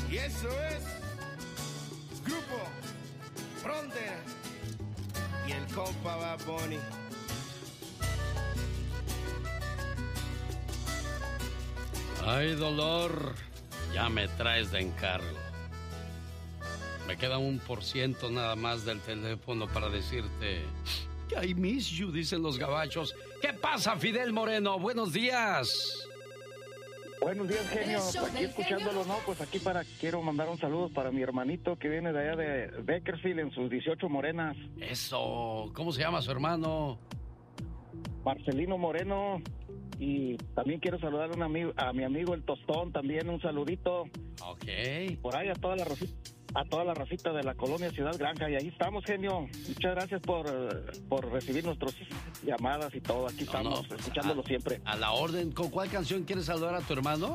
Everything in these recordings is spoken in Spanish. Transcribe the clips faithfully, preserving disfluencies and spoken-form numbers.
Y eso es Grupo Frontera y el compa Bad Bunny. Ay, dolor, ya me traes de encargo. Me queda un por ciento nada más del teléfono para decirte que I miss you, dicen los gabachos. ¿Qué pasa, Fidel Moreno? Buenos días. Buenos días, genio. Aquí escuchándolo, ¿no? Pues aquí para quiero mandar un saludo para mi hermanito que viene de allá de Bakersfield en sus dieciocho morenas. Eso. ¿Cómo se llama su hermano? Marcelino Moreno. Y también quiero saludar a, un amigo, a mi amigo el Tostón, también un saludito. Ok. Por ahí a toda la racita, a toda la racita de la colonia Ciudad Granja. Y ahí estamos, genio. Muchas gracias por, por recibir nuestras llamadas y todo. Aquí no, estamos, no, pues escuchándolo a, siempre. A la orden. ¿Con cuál canción quieres saludar a tu hermano?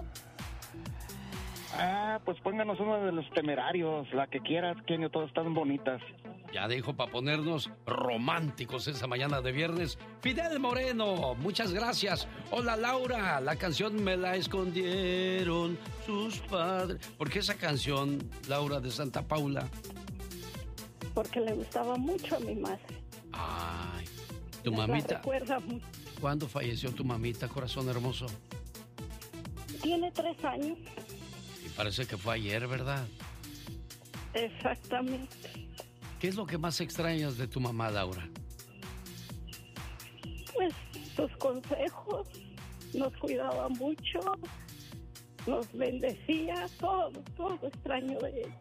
Ah, pues pónganos uno de los Temerarios, la que quieras, genio, todas están bonitas. Ya dijo para ponernos románticos esa mañana de viernes. Fidel Moreno, muchas gracias. Hola Laura, la canción me la escondieron sus padres. ¿Por qué esa canción, Laura de Santa Paula? Porque le gustaba mucho a mi madre. Ay, tu me mamita. Recuerda mucho. ¿Cuándo falleció tu mamita, corazón hermoso? Tiene tres años. Y parece que fue ayer, ¿verdad? Exactamente. ¿Qué es lo que más extrañas de tu mamá, Laura? Pues sus consejos, nos cuidaba mucho, nos bendecía, todo, todo extraño de ella.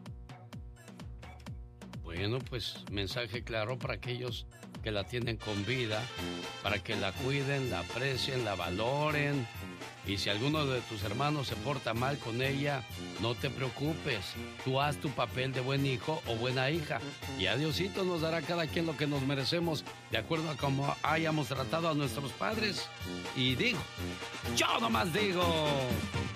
Bueno, pues mensaje claro para aquellos que la tienen con vida, para que la cuiden, la aprecien, la valoren. Y si alguno de tus hermanos se porta mal con ella, no te preocupes. Tú haz tu papel de buen hijo o buena hija. Y a Diosito nos dará cada quien lo que nos merecemos, de acuerdo a cómo hayamos tratado a nuestros padres. Y digo, yo nomás digo...